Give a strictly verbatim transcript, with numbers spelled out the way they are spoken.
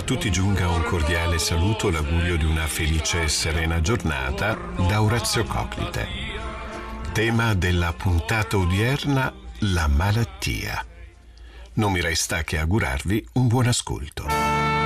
tutti giunga un cordiale saluto, l'augurio di una felice e serena giornata da Orazio Coclite. Tema della puntata odierna: la malattia. Non mi resta che augurarvi un buon ascolto.